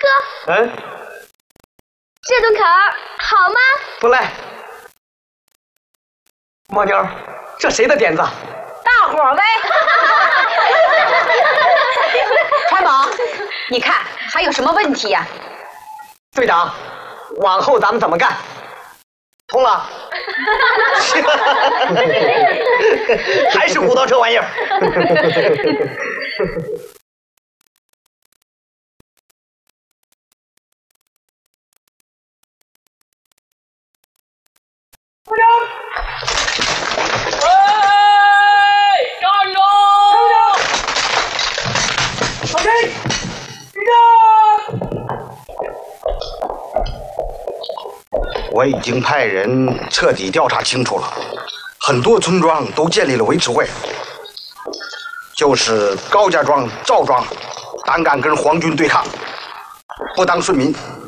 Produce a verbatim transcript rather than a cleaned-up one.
嗯， 这顿烤好吗？ 不赖。猫妞，这谁的点子？ 大伙儿呗。川宝，你看还有什么问题呀、啊？ 队长，往后咱们怎么干？通了。还是鼓捣这玩意儿。 我已经派人彻底调查清楚了，很多村庄都建立了维持会，就是高家庄、赵庄胆敢跟皇军对抗，不当顺民，